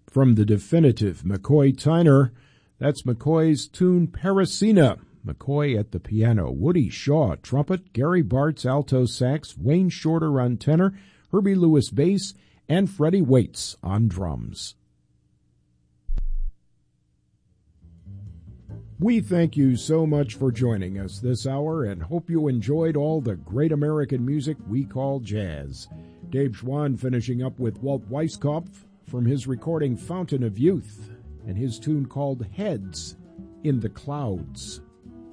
From the definitive McCoy Tyner, that's McCoy's tune Parisina. McCoy at the piano, Woody Shaw trumpet, Gary Bartz alto sax, Wayne Shorter on tenor, Herbie Lewis bass, and Freddie Waits on drums. We thank you so much for joining us this hour and hope you enjoyed all the great American music we call jazz. Dave Schwann finishing up with Walt Weiskopf from his recording Fountain of Youth and his tune called Heads in the Clouds.